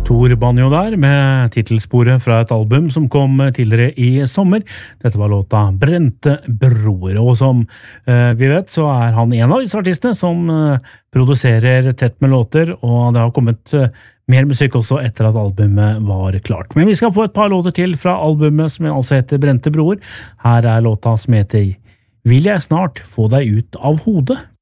Tor Banjo der, med titelsporet fra et album som kom tidligere i sommer. Dette var låta Brente broer, og som vi vet så er han en av disse artistene som produserer tett med låter, og det har kommet mer musikk også etter at albumet var klart. Men vi skal få et par låter til fra albumet som altså heter Brente broer. Her er låta som heter Vil jeg snart få deg ut av hodet?